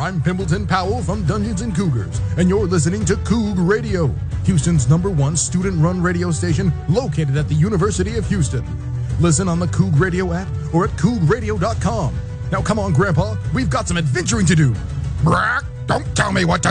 I'm Pimbleton Powell from Dungeons & Cougars, and you're listening to Coug Radio, Houston's #1 student-run radio station located at the University of Houston. Listen on the Coug Radio app or at cougradio.com. Now come on, Grandpa, we've got some adventuring to do. Brack, don't tell me what to